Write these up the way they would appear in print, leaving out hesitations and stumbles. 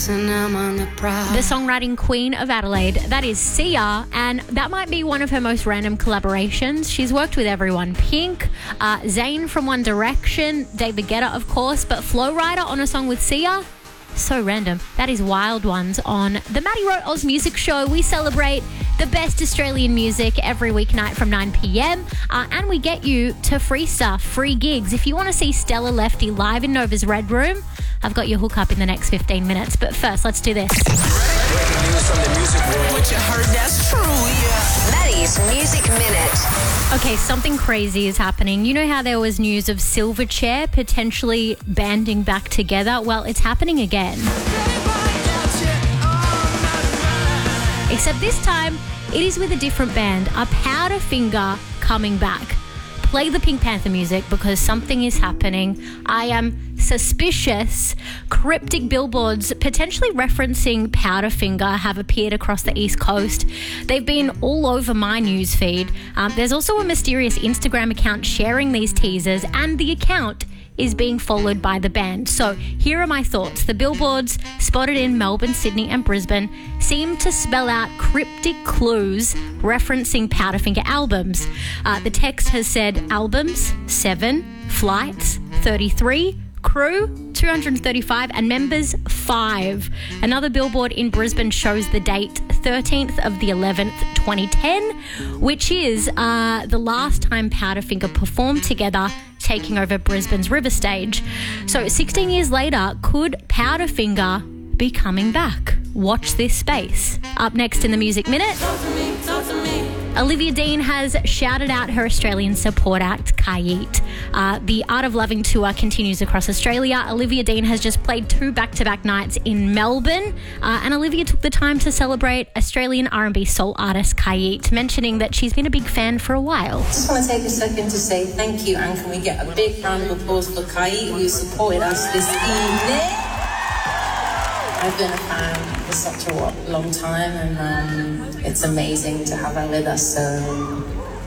The songwriting queen of Adelaide, that is Sia, and that might be one of her most random collaborations. She's worked with everyone. Pink, Zayn from One Direction, David Guetta, of course, but Flo Rida on a song with Sia? So random. That is Wild Ones on the Maddie Rowe Oz Music Show. We celebrate the best Australian music every weeknight from 9 p.m. And we get you to free stuff, free gigs. If you want to see Stella Lefty live in Nova's Red Room, I've got your hookup in the next 15 minutes. But first, let's do this. Breaking news from the music world. What you heard, that's true, yeah. Maddie's Music Minute. Okay, something crazy is happening. You know how there was news of Silverchair potentially banding back together? Well, it's happening again. Except this time, it is with a different band, a Powderfinger coming back. Play the Pink Panther music because something is happening. I am suspicious. Cryptic billboards potentially referencing Powderfinger have appeared across the East Coast. They've been all over my newsfeed. There's also a mysterious Instagram account sharing these teasers, and the account is being followed by the band. So here are my thoughts. The billboards spotted in Melbourne, Sydney and Brisbane seem to spell out cryptic clues referencing Powderfinger albums. The text has said albums 7, flights 33, crew 235 and members 5. Another billboard in Brisbane shows the date 13th of the 11th 2010, which is the last time Powderfinger performed together, taking over Brisbane's River Stage. So 16 years later, could Powderfinger be coming back? Watch this space. Up next in the Music Minute, Olivia Dean has shouted out her Australian support act, Kayit. The Art of Loving tour continues across Australia. Olivia Dean has just played 2 back-to-back nights in Melbourne, and Olivia took the time to celebrate Australian R&B soul artist Kayit, mentioning that she's been a big fan for a while. I just want to take a second to say thank you, and can we get a big round of applause for Kayit, who supported us this evening. I've been a fan for such a long time, and it's amazing to have her with us, so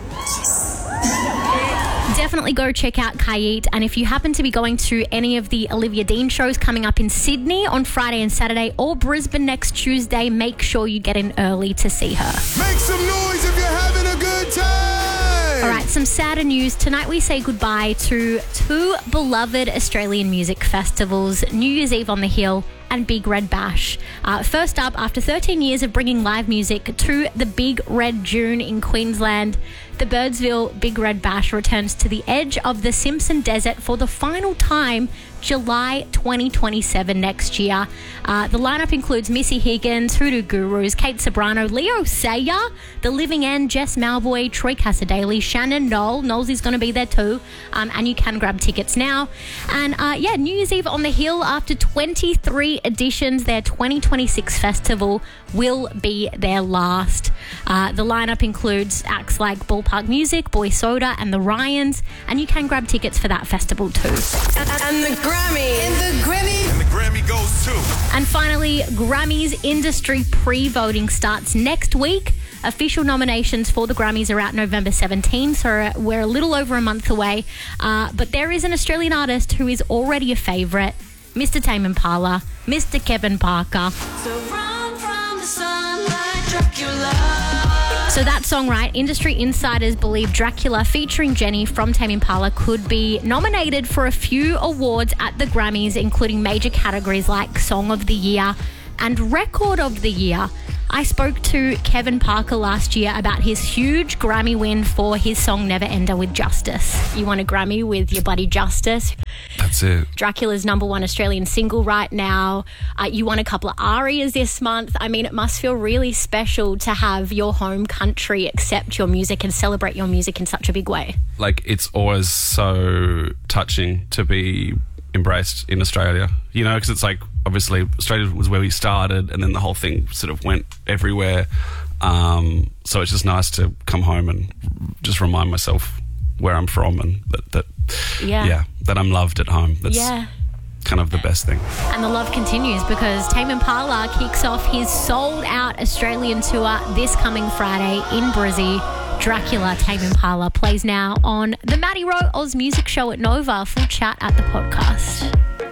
Definitely go check out Kayit, and if you happen to be going to any of the Olivia Dean shows coming up in Sydney on Friday and Saturday, or Brisbane next Tuesday, make sure you get in early to see her. Make some noise if you're having a good time! All right, some sadder news. Tonight we say goodbye to 2 beloved Australian music festivals, New Year's Eve on the Hill and Big Red Bash. First up, after 13 years of bringing live music to the Big Red Dune in Queensland, the Birdsville Big Red Bash returns to the edge of the Simpson Desert for the final time, July 2027 next year. The lineup includes Missy Higgins, Hoodoo Gurus, Kate Sobrano, Leo Sayer, The Living End, Jess Malboy, Troy Casadale, Shannon Knoll. Knowles is going to be there too, and you can grab tickets now. And New Year's Eve on the Hill, after 23 editions, their 2026 festival will be their last. The lineup includes acts like Ballpark Music, Boy Soda and the Ryans, and you can grab tickets for that festival too. And the Grammy. And the Grammy goes too. And finally, Grammys industry pre-voting starts next week. Official nominations for the Grammys are out November 17, so we're a little over a month away. But there is an Australian artist who is already a favourite, Mr. Tame Impala, Mr. Kevin Parker. So run from the sunlight, Dracula. So that song, right? Industry insiders believe Dracula featuring Jenny from Tame Impala could be nominated for a few awards at the Grammys, including major categories like Song of the Year and Record of the Year. I spoke to Kevin Parker last year about his huge Grammy win for his song Never Ender with Justice. You won a Grammy with your buddy Justice. That's it. Dracula's #1 Australian single right now. You won a couple of ARIAs this month. I mean, it must feel really special to have your home country accept your music and celebrate your music in such a big way. Like, it's always so touching to be embraced in Australia, you know, because it's like, obviously Australia was where we started, and then the whole thing sort of went everywhere. So it's just nice to come home and just remind myself where I'm from, and that I'm loved at home. That's kind of the best thing. And the love continues because Tame Impala kicks off his sold-out Australian tour this coming Friday in Brizzy. Dracula, Tame Impala plays now on the Maddie Rowe Oz Music Show at Nova. Full chat at the podcast.